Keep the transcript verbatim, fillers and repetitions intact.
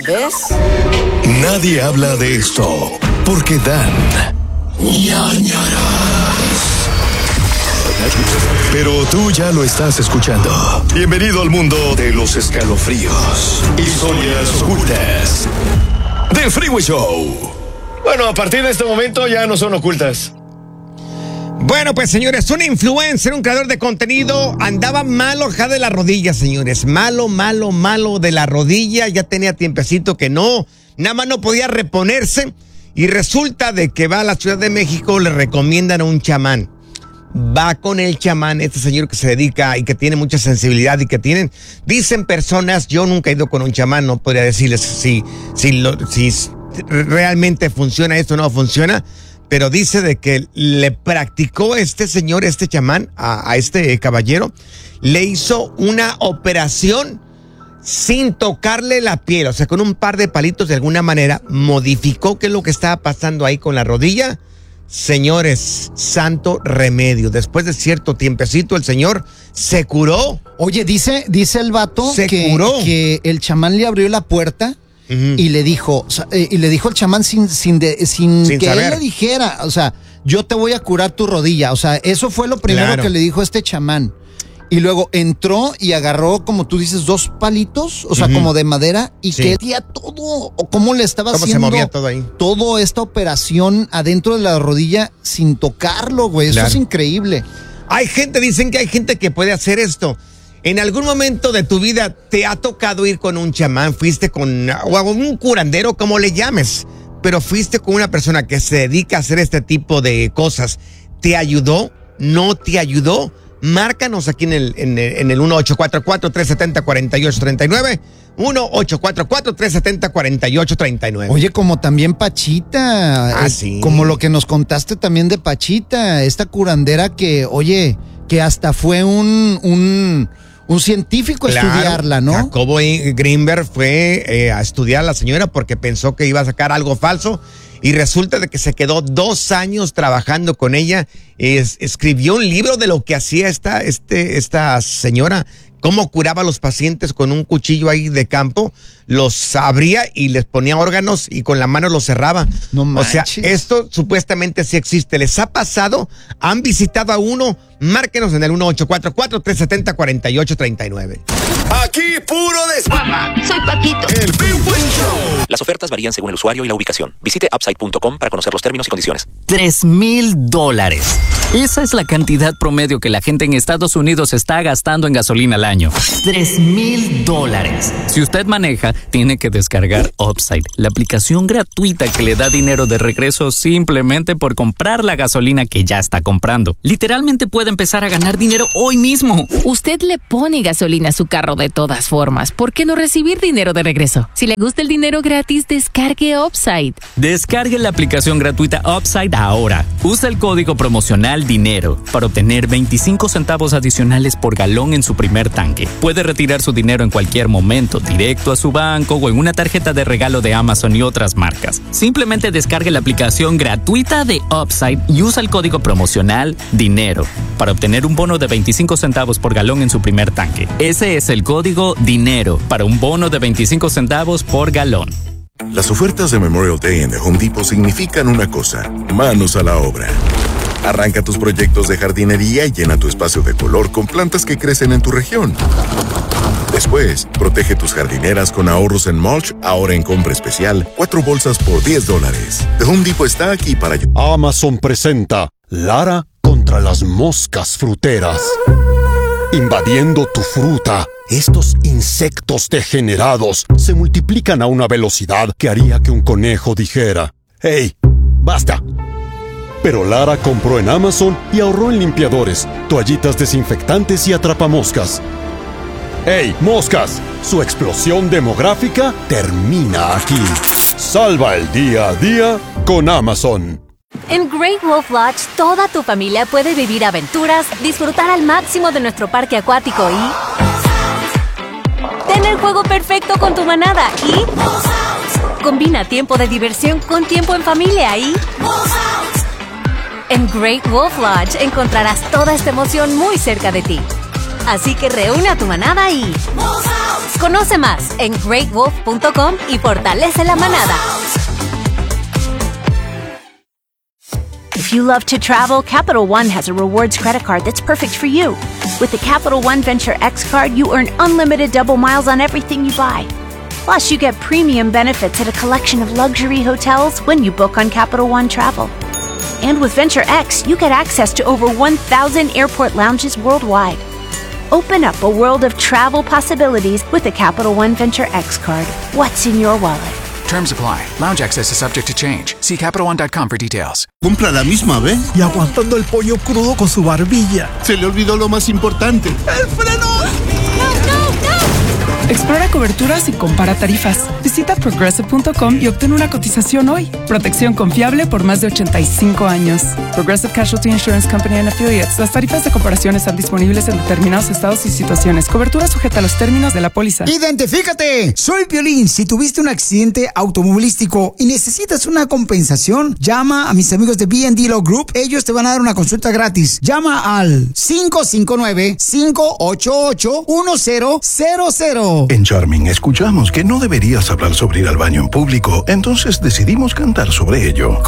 ¿ves? Nadie habla de esto porque dan ñañaras. Pero tú ya lo estás escuchando. Bienvenido al mundo de los escalofríos, historias ocultas del Freeway Show. Bueno, a partir de este momento ya no son ocultas. Bueno, pues señores, un influencer, un creador de contenido, andaba malo acá de la rodilla, señores. Malo, malo, malo de la rodilla. Ya tenía tiempecito que no, nada más no podía reponerse. Y resulta de que va a la Ciudad de México, le recomiendan a un chamán. Va con el chamán, este señor que se dedica y que tiene mucha sensibilidad y que tienen, dicen personas, yo nunca he ido con un chamán, no podría decirles si, si, lo, si realmente funciona esto o no funciona, pero dice de que le practicó este señor, este chamán, a, a este caballero, le hizo una operación sin tocarle la piel, o sea, con un par de palitos de alguna manera, modificó qué es lo que estaba pasando ahí con la rodilla. Señores, santo remedio. Después de cierto tiempecito, el señor se curó. Oye, dice, dice el vato se que, curó. que el chamán le abrió la puerta uh-huh. y le dijo, y le dijo el chamán sin, sin, de, sin, sin que saber. Él le dijera, o sea, yo te voy a curar tu rodilla. O sea, eso fue lo primero claro. que le dijo este chamán. Y luego entró y agarró, como tú dices, dos palitos, o sea, uh-huh. como de madera, y sí. que hacía todo, o cómo le estaba ¿Cómo haciendo se movía todo ahí? Toda esta operación adentro de la rodilla sin tocarlo, güey. Claro. Eso es increíble. Hay gente, dicen que hay gente que puede hacer esto. En algún momento de tu vida te ha tocado ir con un chamán, fuiste con, o un curandero, como le llames, pero fuiste con una persona que se dedica a hacer este tipo de cosas. ¿Te ayudó? ¿No te ayudó? Márcanos aquí en el, en el, en el uno ocho cuatro cuatro, tres siete cero, cuatro ocho tres nueve. uno ocho cuatro cuatro, tres siete cero, cuatro ocho tres nueve. Oye, como también Pachita. Ah, eh, sí. Como lo que nos contaste también de Pachita. Esta curandera que, oye, que hasta fue un, un, un científico claro, a estudiarla, ¿no? Jacobo Greenberg fue eh, a estudiar a la señora porque pensó que iba a sacar algo falso. Y resulta de que se quedó dos años trabajando con ella. Es, escribió un libro de lo que hacía esta, este, esta señora. Cómo curaba a los pacientes con un cuchillo ahí de campo. Los abría y les ponía órganos y con la mano los cerraba. No manches. O sea, esto supuestamente sí existe. ¿Les ha pasado? ¿Han visitado a uno? Márquenos en el uno ocho cuatro cuatro, tres siete cero, cuatro ocho tres nueve. Aquí puro desmama. Soy Paquito. El Freeway Show. Las ofertas varían según el usuario y la ubicación. Visite upside punto com para conocer los términos y condiciones. Tres mil dólares. Esa es la cantidad promedio que la gente en Estados Unidos está gastando en gasolina al año. Tres mil dólares. Si usted maneja, tiene que descargar Upside, la aplicación gratuita que le da dinero de regreso simplemente por comprar la gasolina que ya está comprando. Literalmente puede empezar a ganar dinero hoy mismo. Usted le pone gasolina a su carro de todas formas. ¿Por qué no recibir dinero de regreso? Si le gusta el dinero gratis, descargue Upside. Descargue la aplicación gratuita Upside ahora. Usa el código promocional DINERO para obtener veinticinco centavos adicionales por galón en su primer tanque. Puede retirar su dinero en cualquier momento, directo a su banco o en una tarjeta de regalo de Amazon y otras marcas. Simplemente descargue la aplicación gratuita de Upside y usa el código promocional DINERO para obtener un bono de veinticinco centavos por galón en su primer tanque. Ese es el código DINERO para un bono de veinticinco centavos por galón. Las ofertas de Memorial Day en The Home Depot significan una cosa: manos a la obra. Arranca tus proyectos de jardinería y llena tu espacio de color con plantas que crecen en tu región. Después, protege tus jardineras con ahorros en mulch, ahora en compra especial, cuatro bolsas por diez dólares. The Home Depot está aquí para ayudar. Amazon presenta Lara contra las moscas fruteras. Invadiendo tu fruta, estos insectos degenerados se multiplican a una velocidad que haría que un conejo dijera: ¡Hey, basta! Pero Lara compró en Amazon y ahorró en limpiadores, toallitas desinfectantes y atrapamoscas. ¡Hey, moscas! Su explosión demográfica termina aquí. Salva el día a día con Amazon. En Great Wolf Lodge, toda tu familia puede vivir aventuras, disfrutar al máximo de nuestro parque acuático y tener el juego perfecto con tu manada y combina tiempo de diversión con tiempo en familia y en Great Wolf Lodge encontrarás toda esta emoción muy cerca de ti. Así que reúne a tu manada y Conoce más en great wolf punto com y fortalece la manada. If you love to travel, Capital One has a rewards credit card that's perfect for you. With the Capital One Venture X card, you earn unlimited double miles on everything you buy. Plus, you get premium benefits at a collection of luxury hotels when you book on Capital One Travel. And with Venture X, you get access to over one thousand airport lounges worldwide. Open up a world of travel possibilities with the Capital One Venture X card. What's in your wallet? Terms apply. Lounge access is subject to change. See Capital One dot com for details. Compra la misma vez y aguantando el pollo crudo con su barbilla. Se le olvidó lo más importante. ¡El freno! ¡No, no, no! Explora coberturas y compara tarifas. Visita progressive punto com y obtén una cotización hoy. Protección confiable por más de ochenta y cinco años. Progressive Casualty Insurance Company and Affiliates. Las tarifas de comparación están disponibles en determinados estados y situaciones. Cobertura sujeta a los términos de la póliza. ¡Identifícate! Soy Piolín. Si tuviste un accidente automovilístico y necesitas una compensación, llama a mis amigos de B and D Law Group. Ellos te van a dar una consulta gratis. Llama al cinco cinco nueve, cinco ocho ocho, uno cero cero cero. En Charming escuchamos que no deberías hablar sobre ir al baño en público, entonces decidimos cantar sobre ello.